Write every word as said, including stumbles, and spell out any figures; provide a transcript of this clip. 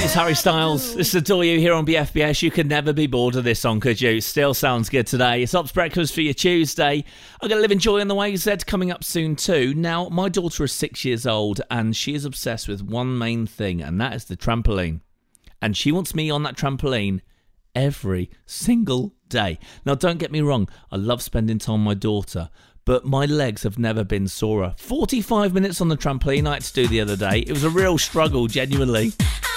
It's Harry Styles. This is Adore You here on B F B S. You could never be bored of this song, could you? Still sounds good today. It's Ops Breakfast for your Tuesday. I'm going to live in joy on the way, Zed, coming up soon too. Now, my daughter is six years old and she is obsessed with one main thing, and that is the trampoline. And she wants me on that trampoline every single day. Now, don't get me wrong. I love spending time with my daughter, but my legs have never been sorer. forty-five minutes on the trampoline I had to do the other day. It was a real struggle, genuinely.